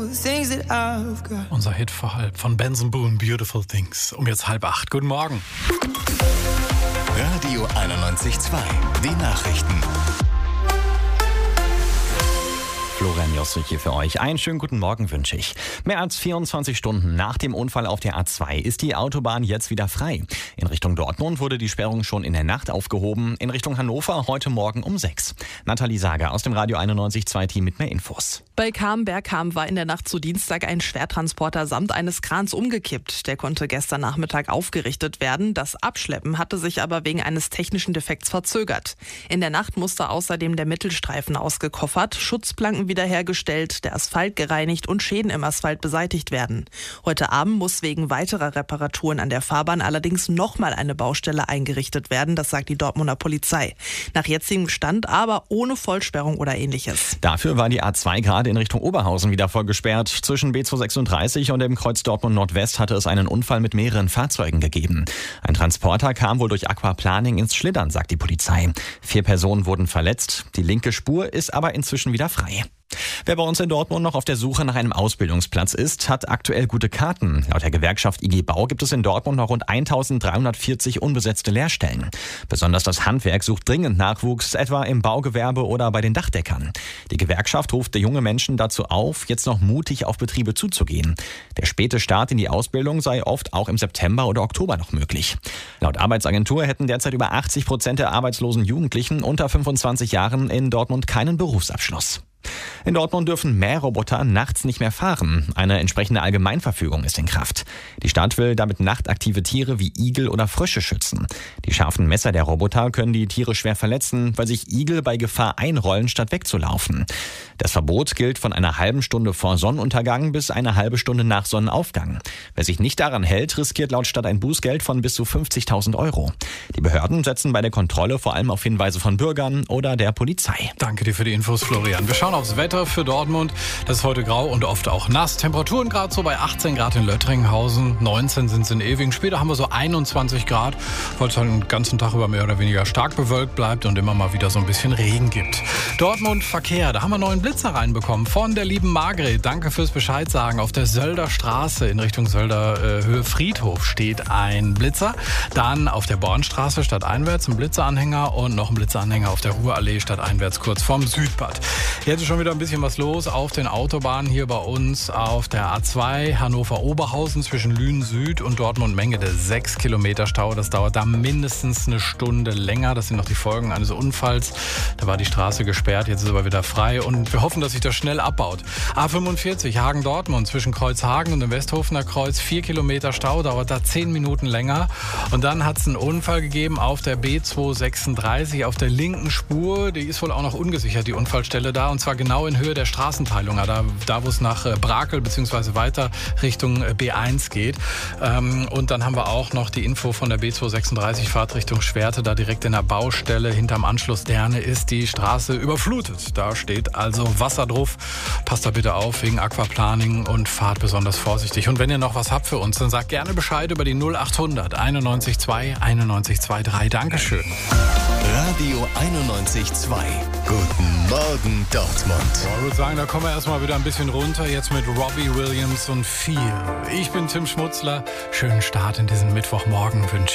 beautiful things that I've got. Unser Hit vor halb von Benson Boone, Beautiful Things. Um jetzt 7:30. Guten Morgen. Radio 91.2. Die Nachrichten. Florian Jossrich hier für euch. Einen schönen guten Morgen wünsche ich. Mehr als 24 Stunden nach dem Unfall auf der A2 ist die Autobahn jetzt wieder frei. In Richtung Dortmund wurde die Sperrung schon in der Nacht aufgehoben. In Richtung Hannover heute Morgen um 6. Nathalie Sager aus dem Radio 91.2 Team mit mehr Infos. Bei Bergham war in der Nacht zu Dienstag ein Schwertransporter samt eines Krans umgekippt. Der konnte gestern Nachmittag aufgerichtet werden. Das Abschleppen hatte sich aber wegen eines technischen Defekts verzögert. In der Nacht musste außerdem der Mittelstreifen ausgekoffert, Schutzplanken wiederhergestellt, der Asphalt gereinigt und Schäden im Asphalt beseitigt werden. Heute Abend muss wegen weiterer Reparaturen an der Fahrbahn allerdings nochmal eine Baustelle eingerichtet werden, das sagt die Dortmunder Polizei. Nach jetzigem Stand aber ohne Vollsperrung oder ähnliches. Dafür war die A2 gerade in Richtung Oberhausen wieder voll gesperrt. Zwischen B236 und dem Kreuz Dortmund Nordwest hatte es einen Unfall mit mehreren Fahrzeugen gegeben. Ein Transporter kam wohl durch Aquaplaning ins Schlittern, sagt die Polizei. 4 Personen wurden verletzt. Die linke Spur ist aber inzwischen wieder frei. Wer bei uns in Dortmund noch auf der Suche nach einem Ausbildungsplatz ist, hat aktuell gute Karten. Laut der Gewerkschaft IG Bau gibt es in Dortmund noch rund 1340 unbesetzte Lehrstellen. Besonders das Handwerk sucht dringend Nachwuchs, etwa im Baugewerbe oder bei den Dachdeckern. Die Gewerkschaft ruft junge Menschen dazu auf, jetzt noch mutig auf Betriebe zuzugehen. Der späte Start in die Ausbildung sei oft auch im September oder Oktober noch möglich. Laut Arbeitsagentur hätten derzeit über 80% der arbeitslosen Jugendlichen unter 25 Jahren in Dortmund keinen Berufsabschluss. In Dortmund dürfen Mähroboter nachts nicht mehr fahren. Eine entsprechende Allgemeinverfügung ist in Kraft. Die Stadt will damit nachtaktive Tiere wie Igel oder Frösche schützen. Die scharfen Messer der Roboter können die Tiere schwer verletzen, weil sich Igel bei Gefahr einrollen, statt wegzulaufen. Das Verbot gilt von einer halben Stunde vor Sonnenuntergang bis eine halbe Stunde nach Sonnenaufgang. Wer sich nicht daran hält, riskiert laut Stadt ein Bußgeld von bis zu 50.000 Euro. Die Behörden setzen bei der Kontrolle vor allem auf Hinweise von Bürgern oder der Polizei. Danke dir für die Infos, Florian. Wir schauen aufs Wetter für Dortmund. Das ist heute grau und oft auch nass. Temperaturen gerade so bei 18 Grad in Löttringhausen, 19 sind es in Ewing. Später haben wir so 21 Grad, weil es halt den ganzen Tag über mehr oder weniger stark bewölkt bleibt und immer mal wieder so ein bisschen Regen gibt. Dortmund Verkehr, da haben wir einen neuen Blitzer reinbekommen von der lieben Margret. Danke fürs Bescheid sagen. Auf der Sölder Straße in Richtung Sölder Höhe Friedhof steht ein Blitzer. Dann auf der Bornstraße stadteinwärts ein Blitzeranhänger und noch ein Blitzeranhänger auf der Ruhrallee stadteinwärts kurz vorm Südbad. Jetzt ist schon wieder ein bisschen was los auf den Autobahnen hier bei uns auf der A2 Hannover-Oberhausen zwischen Lünen Süd und Dortmund-Menge. Der 6 Kilometer Stau, das dauert da mindestens eine Stunde länger. Das sind noch die Folgen eines Unfalls. Da war die Straße gesperrt, jetzt ist aber wieder frei und wir hoffen, dass sich das schnell abbaut. A45 Hagen-Dortmund zwischen Kreuzhagen und dem Westhofener Kreuz 4 Kilometer Stau, dauert da 10 Minuten länger. Und dann hat es einen Unfall gegeben auf der B236 auf der linken Spur. Die ist wohl auch noch ungesichert, die Unfallstelle da, und zwar genau in Höhe der Straßenteilung, da wo es nach Brakel bzw. weiter Richtung B1 geht. Und dann haben wir auch noch die Info von der B236 Fahrt Richtung Schwerte, da direkt in der Baustelle hinterm Anschluss Derne ist die Straße überflutet. Da steht also Wasser drauf. Passt da bitte auf wegen Aquaplaning und fahrt besonders vorsichtig. Und wenn ihr noch was habt für uns, dann sagt gerne Bescheid über die 0800 91 2 91 23. Dankeschön. Radio 91.2. Guten Morgen, Dortmund. Ich würde sagen, da kommen wir erstmal wieder ein bisschen runter. Jetzt mit Robbie Williams und Feel. Ich bin Tim Schmutzler. Schönen Start in diesen Mittwochmorgen wünsche ich.